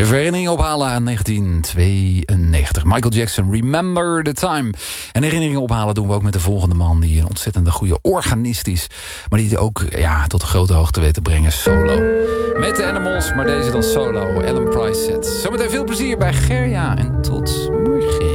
Even herinneringen ophalen aan 1992. Michael Jackson, Remember the Time. En herinneringen ophalen doen we ook met de volgende man... die een ontzettend goede organist is. Maar die het ook tot een grote hoogte weet te brengen solo. Met de Animals, maar deze dan solo. Alan Price set. Zometeen veel plezier bij Gerja en tot